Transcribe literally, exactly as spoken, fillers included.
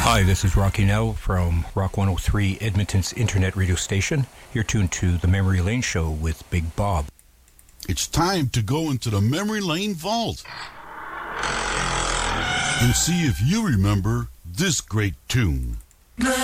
Hi, this is Rocky Nell from Rock one oh three, Edmonton's internet radio station. You're tuned to the Memory Lane Show with Big Bob. It's time to go into the Memory Lane Vault and see if you remember this great tune.